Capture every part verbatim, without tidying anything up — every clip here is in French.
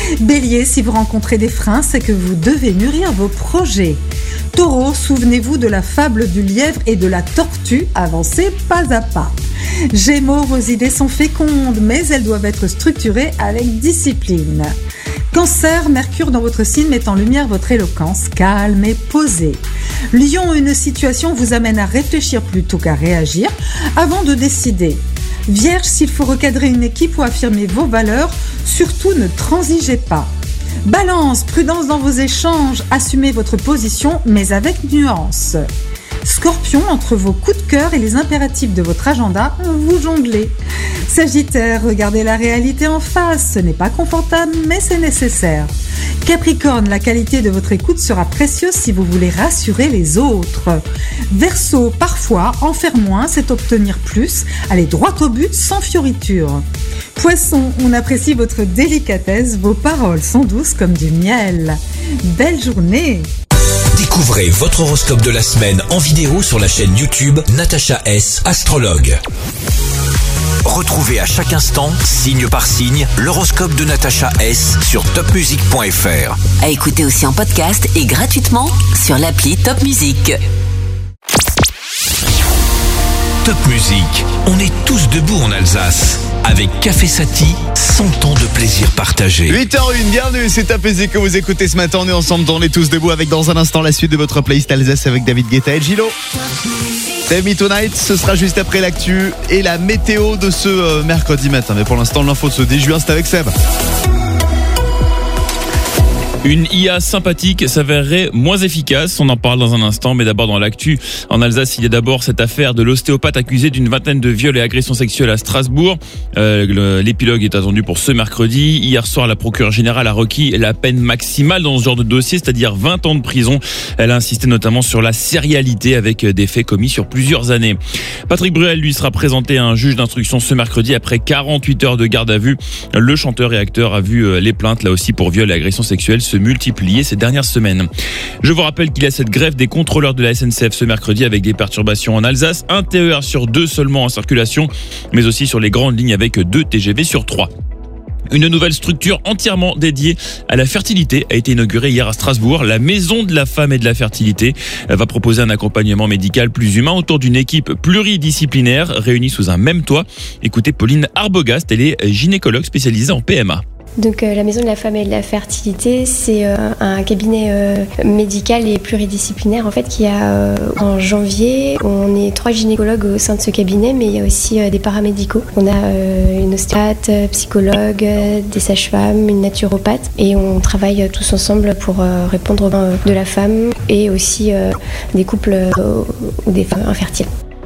Bélier, si vous rencontrez des freins, c'est que vous devez mûrir vos projets. Taureau, souvenez-vous de la fable du lièvre et de la tortue, avancez pas à pas. Gémeaux, vos idées sont fécondes, mais elles doivent être structurées avec discipline. Cancer, Mercure dans votre signe met en lumière votre éloquence, calme et posée. Lion, une situation vous amène à réfléchir plutôt qu'à réagir avant de décider. Vierge, s'il faut recadrer une équipe ou affirmer vos valeurs, surtout ne transigez pas. Balance, prudence dans vos échanges, assumez votre position mais avec nuance. Scorpion, entre vos coups de cœur et les impératifs de votre agenda, vous jonglez. Sagittaire, regardez la réalité en face, ce n'est pas confortable mais c'est nécessaire. Capricorne, la qualité de votre écoute sera précieuse si vous voulez rassurer les autres. Verseau, parfois, en faire moins, c'est obtenir plus, aller droit au but sans fioriture. Poisson, on apprécie votre délicatesse, vos paroles sont douces comme du miel. Belle journée! Découvrez votre horoscope de la semaine en vidéo sur la chaîne YouTube Natacha S, astrologue. Retrouvez à chaque instant, signe par signe, l'horoscope de Natacha S sur top music point f r. À écouter aussi en podcast et gratuitement sur l'appli Top Music. Top Music, on est tous debout en Alsace. Avec Café Sati, cent ans de plaisir partagé. huit heures une, bienvenue, c'est Top Music que vous écoutez ce matin. On est ensemble dans On est tous debout avec dans un instant la suite de votre playlist Alsace avec David Guetta et Gilo. Tell Me Tonight, ce sera juste après l'actu et la météo de ce euh, mercredi matin. Mais pour l'instant, l'info de ce dix juin, c'est avec Seb. Une I A sympathique s'avérerait moins efficace, on en parle dans un instant, mais d'abord dans l'actu. En Alsace, il y a d'abord cette affaire de l'ostéopathe accusé d'une vingtaine de viols et agressions sexuelles à Strasbourg. Euh, l'épilogue est attendu pour ce mercredi. Hier soir, la procureure générale a requis la peine maximale dans ce genre de dossier, c'est-à-dire vingt ans de prison. Elle a insisté notamment sur la sérialité avec des faits commis sur plusieurs années. Patrick Bruel, lui, sera présenté à un juge d'instruction ce mercredi après quarante-huit heures de garde à vue. Le chanteur et acteur a vu les plaintes, là aussi pour viols et agressions sexuelles, se multiplier ces dernières semaines. Je vous rappelle qu'il y a cette grève des contrôleurs de la S N C F ce mercredi avec des perturbations en Alsace, un T E R sur deux seulement en circulation, mais aussi sur les grandes lignes avec deux T G V sur trois. Une nouvelle structure entièrement dédiée à la fertilité a été inaugurée hier à Strasbourg. La Maison de la Femme et de la Fertilité va proposer un accompagnement médical plus humain autour d'une équipe pluridisciplinaire réunie sous un même toit. Écoutez Pauline Arbogast, elle est gynécologue spécialisée en P M A. Donc euh, la Maison de la Femme et de la Fertilité, c'est euh, un cabinet euh, médical et pluridisciplinaire en fait qui a euh, en janvier, on est trois gynécologues au sein de ce cabinet, mais il y a aussi euh, des paramédicaux. On a euh, une ostéopathe, psychologue, euh, des sages-femmes, une naturopathe, et on travaille euh, tous ensemble pour euh, répondre aux besoins de la femme et aussi euh, des couples euh, ou des femmes infertiles.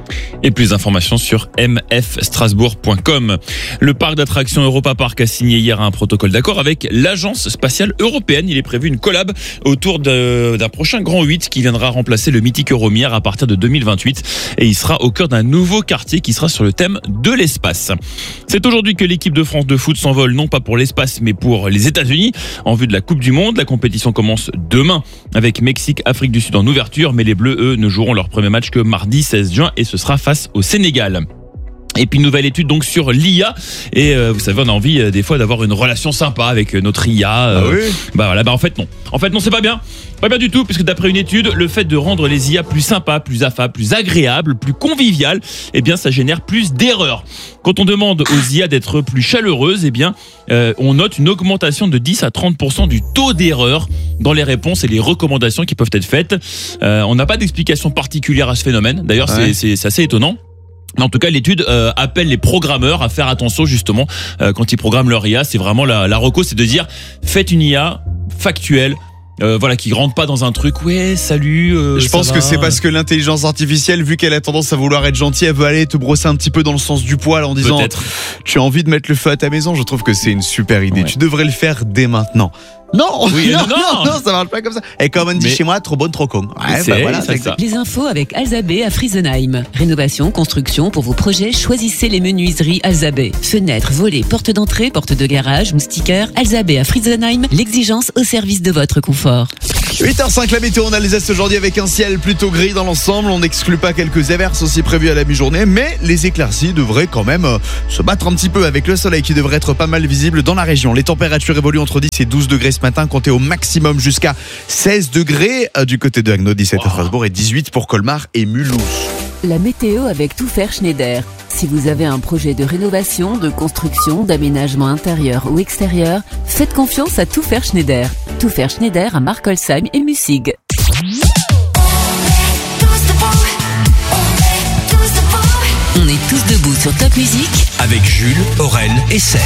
Et plus d'informations sur m f strasbourg point com. Le parc d'attractions Europa Park a signé hier un protocole d'accord avec l'Agence spatiale européenne. Il est prévu une collab autour de, d'un prochain Grand huit qui viendra remplacer le mythique Euromir à partir de deux mille vingt-huit. Et il sera au cœur d'un nouveau quartier qui sera sur le thème de l'espace. C'est aujourd'hui que l'équipe de France de foot s'envole non pas pour l'espace mais pour les États-Unis en vue de la Coupe du Monde. La compétition commence demain avec Mexique, Afrique du Sud en ouverture, mais les Bleus, eux, ne joueront leur premier match que mardi seize juin et ce sera face au Sénégal. Et puis une nouvelle étude donc sur l'I A et euh, vous savez on a envie euh, des fois d'avoir une relation sympa avec euh, notre I A. Euh, ah oui. Bah voilà, bah en fait non. En fait non, c'est pas bien. Pas bien du tout, puisque d'après une étude, le fait de rendre les I A plus sympas, plus affables, plus agréables, plus conviviales, eh bien ça génère plus d'erreurs. Quand on demande aux I A d'être plus chaleureuses, eh bien euh, on note une augmentation de dix à trente pour cent du taux d'erreur dans les réponses et les recommandations qui peuvent être faites. Euh, on n'a pas d'explication particulière à ce phénomène. D'ailleurs, ouais. c'est, c'est, c'est assez étonnant. En tout cas, l'étude euh, appelle les programmeurs à faire attention justement euh, quand ils programment leur I A. C'est vraiment la, la reco, c'est de dire faites une I A factuelle. Euh, voilà, qui rentre pas dans un truc, ouais, salut. Euh, je pense va. que c'est parce que l'intelligence artificielle, vu qu'elle a tendance à vouloir être gentille, elle veut aller te brosser un petit peu dans le sens du poil en disant Peut-être. tu as envie de mettre le feu à ta maison. Je trouve que c'est une super idée. Ouais. Tu devrais le faire dès maintenant. Non, oui, non, non, non, non, ça marche pas comme ça. Et comme on dit mais chez moi, trop bonne, trop con. Ouais, c'est, bah voilà, c'est ça. Les infos avec Alzabé à Friesenheim. Rénovation, construction, pour vos projets, choisissez les menuiseries Alzabé. Fenêtres, volets, portes d'entrée, portes de garage, moustiquaires. Alzabé à Friesenheim, l'exigence au service de votre confort. huit heures cinq, la météo en Alsace aujourd'hui avec un ciel plutôt gris dans l'ensemble. On n'exclut pas quelques averses aussi prévues à la mi-journée, mais les éclaircies devraient quand même euh, se battre un petit peu avec le soleil qui devrait être pas mal visible dans la région. Les températures évoluent entre dix et douze degrés ce matin, comptez au maximum jusqu'à seize degrés euh, du côté de Haguenau, dix-sept à Strasbourg et dix-huit pour Colmar et Mulhouse. La météo avec Tout Faire Schneider. Si vous avez un projet de rénovation, de construction, d'aménagement intérieur ou extérieur, faites confiance à Tout Faire Schneider. Tout Faire Schneider à Markolsheim et Mussig. On est tous debout sur Top Music avec Jules, Aurel et Seb.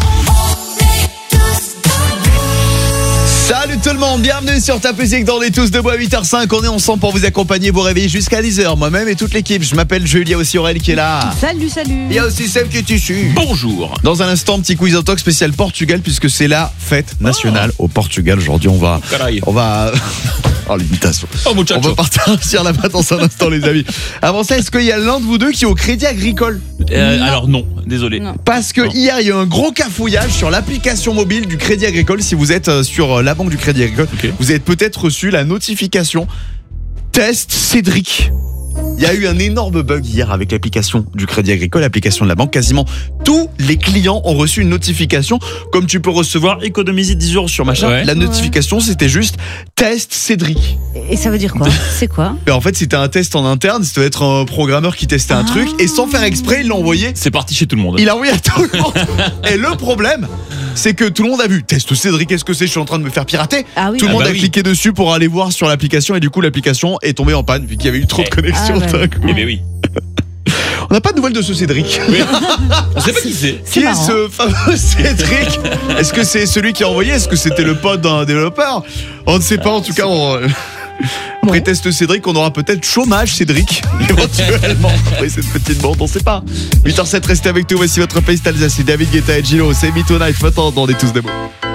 Salut tout le monde, bienvenue sur Top Music dans les tous debout à huit heures cinq. On est ensemble pour vous accompagner, vous réveiller jusqu'à dix heures. Moi-même et toute l'équipe. Je m'appelle Jules, il y a aussi Aurel qui est là. Salut, salut. Il y a aussi Seb qui est issu. Bonjour. Dans un instant, petit quiz auto spécial Portugal puisque c'est la fête nationale oh. au Portugal. Aujourd'hui, on va... Caray. On va... Oh, l'imitation. Oh, muchacho. On va partir là-bas dans un instant, les amis. Avant ça, est-ce qu'il y a l'un de vous deux qui est au Crédit Agricole ? euh, non. Alors non, désolé. Non. Parce que non. Hier, il y a eu un gros cafouillage sur l'application mobile du Crédit Agricole. Si vous êtes sur la banque du Crédit Agricole, okay. Vous avez peut-être reçu la notification Test Cédric. Il y a eu un énorme bug hier avec l'application du Crédit Agricole, l'application de la banque. Quasiment tous les clients ont reçu une notification. Comme tu peux recevoir économiser dix euros sur machin. Ouais. La notification, ouais. C'était juste Test Cédric. Et ça veut dire quoi ? C'est quoi ? Et en fait, c'était un test en interne. C'était être un programmeur qui testait un ah. truc. Et sans faire exprès, il l'a envoyé. C'est parti chez tout le monde. Il a envoyé à tout le monde. Et le problème, c'est que tout le monde a vu. Test Cédric, qu'est-ce que c'est ? Je suis en train de me faire pirater. Ah oui. Tout le ah monde bah a oui. cliqué dessus pour aller voir sur l'application. Et du coup, l'application est tombée en panne vu qu'il y avait eu trop de connexions. Ah ouais. Mais, mais oui. On n'a pas de nouvelles de ce Cédric. Oui. On sait pas qui c'est. Qui est ce fameux Cédric ? Est-ce que c'est celui qui a envoyé ? Est-ce que c'était le pote d'un développeur ? On ne sait pas. En tout cas, on... après test Cédric, on aura peut-être chômage Cédric éventuellement après cette petite bande, on ne sait pas. huit heures sept, restez avec nous. Voici votre playlist Alsace. David Guetta et Gilo. C'est Me Tonight. Maintenant, on est tous debout.